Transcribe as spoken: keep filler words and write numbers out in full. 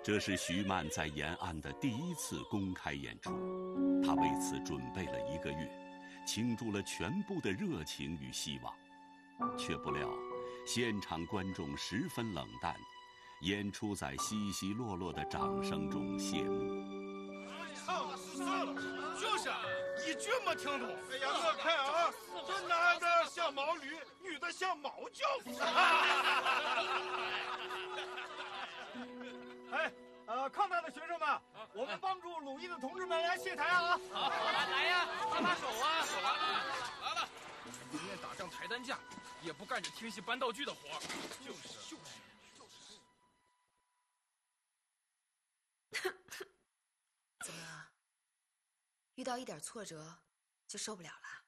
这是徐曼在延安的第一次公开演出，他为此准备了一个月，倾注了全部的热情与希望，却不料现场观众十分冷淡，演出在稀稀落落的掌声中谢幕。 唱的是啥了？就是一句没听懂。哎呀，我看啊，这男的像毛驴，女的像毛教夫。哎，呃，抗战的学生们，我们帮助鲁豫的同志们来卸台啊！ 好，来来呀，搭把手啊！手啊！来了，宁愿打仗抬担架，也不干这听戏搬道具的活。就是就是就是。 怎么了？遇到一点挫折就受不了了？